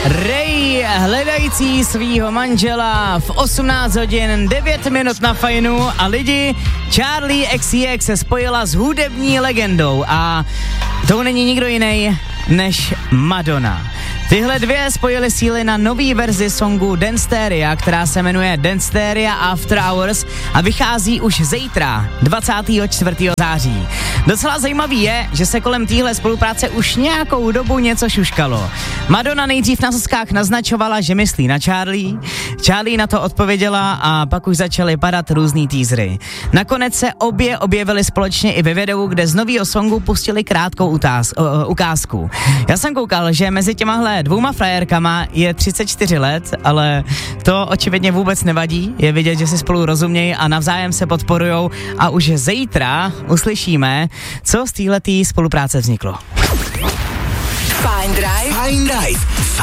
Ray hledající svýho manžela v 18 hodin 9 minut na Fajnu a lidi, Charli XCX se spojila s hudební legendou a to není nikdo jiný než Madonna. Tyhle dvě spojily síly na nový verzi songu Danceteria, která se jmenuje Danceteria After Hours a vychází už zítra, 24. září. Docela zajímavý je, že se kolem téhle spolupráce už nějakou dobu něco šuškalo. Madonna nejdřív na soskách naznačovala, že myslí na Charli na to odpověděla a pak už začaly padat různý teasery. Nakonec se obě objevily společně i ve videu, kde z nového songu pustili krátkou ukázku. Já jsem koukal, že mezi těmahle dvouma frajerkama je 34 let, ale to očividně vůbec nevadí. Je vidět, že si spolu rozumějí a navzájem se podporujou a už zítra uslyšíme, co z téhletý spolupráce vzniklo. Fajn Drive.